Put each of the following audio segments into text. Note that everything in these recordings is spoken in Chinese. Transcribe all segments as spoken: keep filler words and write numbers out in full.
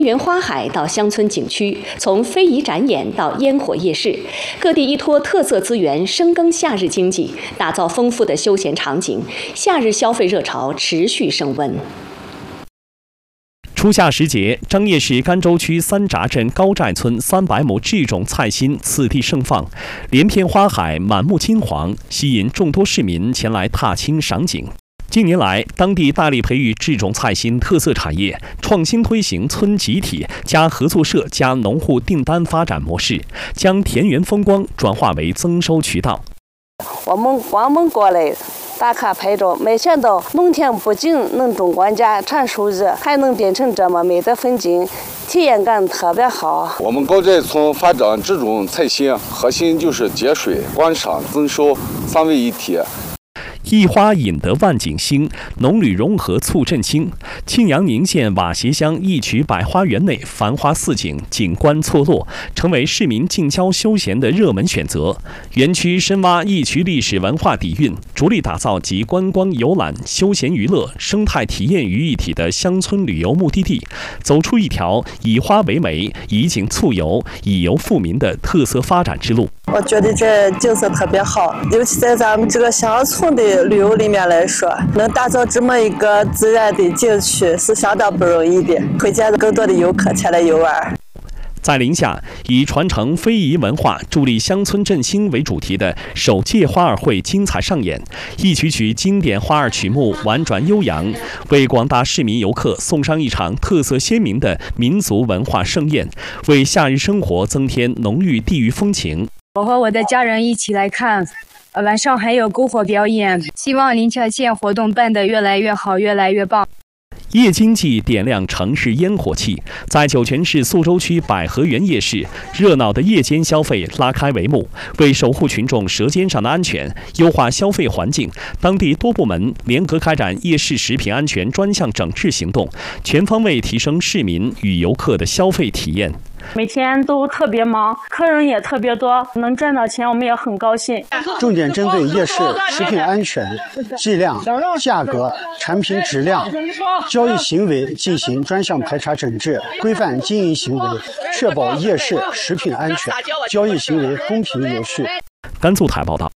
园花海到乡村景区，从非遗展演到烟火夜市，各地依托特色资源深耕夏日经济，打造丰富的休闲场景，夏日消费热潮持续升温。 初夏时节，张掖市甘州区三闸镇高寨村三百亩制种菜心此地盛放，连片花海满目金黄，吸引众多市民前来踏青赏景。近年来，当地大力培育制种菜心特色产业，创新推行村集体加合作社加农户订单发展模式，将田园风光转化为增收渠道。 我们光们过来打卡拍照，没想到农田不仅能种庄稼产收入，还能变成这么美的风景，体验感特别好。 我们高寨村发展制种菜心，核心就是节水、观赏、增收三位一体。 一花引得万景兴，农旅融合促振兴。庆阳宁县瓦协乡一曲百花园内繁花似锦，景观错落，成为市民近郊休闲的热门选择。园区深挖一曲历史文化底蕴，着力打造集观光游览、休闲娱乐、生态体验于一体的乡村旅游目的地，走出一条以花为媒、以景促游、以游富民的特色发展之路。 我觉得这景色特别好，尤其在咱们这个乡村的旅游里面来说，能打造这么一个自然的景区是相当不容易的，推荐更多的游客前来游玩。 在临夏，以传承非遗文化、助力乡村振兴为主题的首届花儿会精彩上演，一曲曲经典花儿曲目婉转悠扬，为广大市民游客送上一场特色鲜明的民族文化盛宴，为夏日生活增添浓郁地域风情。 我和我的家人一起来看，呃，晚上还有篝火表演，希望临夏县活动办得越来越好，越来越棒。 夜经济点亮城市烟火气，在酒泉市宿州区百合园夜市，热闹的夜间消费拉开帷幕。为守护群众舌尖上的安全，优化消费环境，当地多部门联合开展夜市食品安全专项整治行动，全方位提升市民与游客的消费体验。 每天都特别忙，客人也特别多，能赚到钱我们也很高兴。 重点针对夜市食品安全、剂量、价格、产品质量、交易行为进行专项排查整治，规范经营行为，确保夜市食品安全、交易行为公平有序。 甘肃台报道。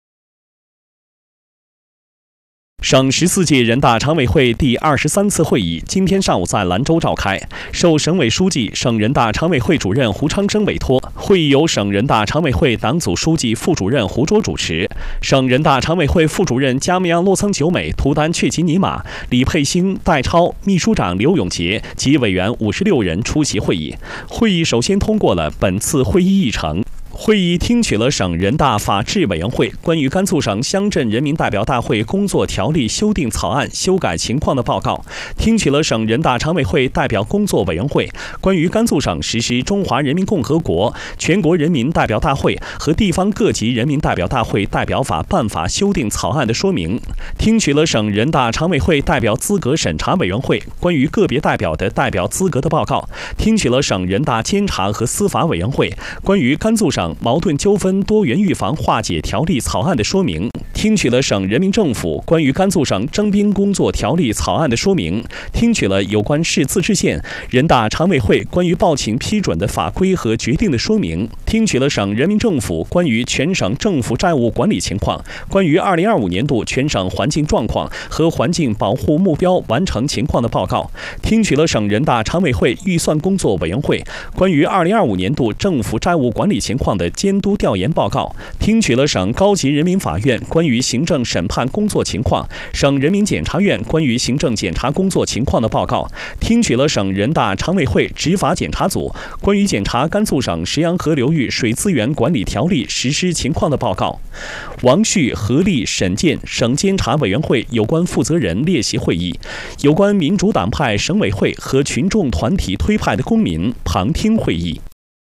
省十四届人大常委会第二十三次会议今天上午在兰州召开，受省委书记、省人大常委会主任胡昌生委托，会议由省人大常委会党组书记、副主任胡卓主持，省人大常委会副主任加密扬洛桑久美、图丹雀吉尼玛、李佩兴、戴超、秘书长刘永杰及委员五十六人出席会议。会议首先通过了本次会议议程。会议听取了省人大法制委员会关于甘肃省乡镇人民代表大会工作条例修订草案修改情况的报告，听取了省人大常委会代表工作委员会关于甘肃省实施《中华人民共和国全国人民代表大会和地方各级人民代表大会代表法办法修订草案的说明，听取了省人大常委会代表资格审查委员会关于个别代表的代表资格的报告，听取了省人大监察和司法委员会关于甘肃省矛盾纠纷多元预防化解条例草案的说明，听取了省人民政府关于甘肃省征兵工作条例草案的说明，听取了有关市自治县人大常委会关于报请批准的法规和决定的说明，听取了省人民政府关于全省政府债务管理情况、关于二零二五年度全省环境状况和环境保护目标完成情况的报告，听取了省人大常委会预算工作委员会关于二零二五年度政府债务管理情况的监督调研报告，听取了省高级人民法院关于行政审判工作情况、省人民检察院关于行政检察工作情况的报告，听取了省人大常委会执法检察组关于检查甘肃省石洋河流域水资源管理条例实施情况的报告。王旭、何立、沈健省监察委员会有关负责人列席会议，有关民主党派省委会和群众团体推派的公民旁听会议。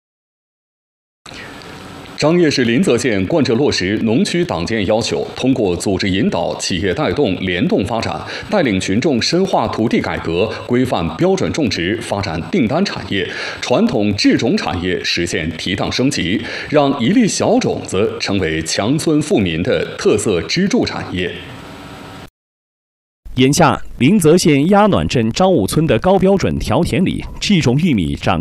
张掖市临泽县贯彻落实农区党建要求，通过组织引导、企业带动、联动发展，带领群众深化土地改革，规范标准种植，发展订单产业，传统制种产业实现提档升级，让一粒小种子成为强村富民的特色支柱产业。 眼下，临泽县鸭暖镇昭武村的高标准条田里，制种玉米长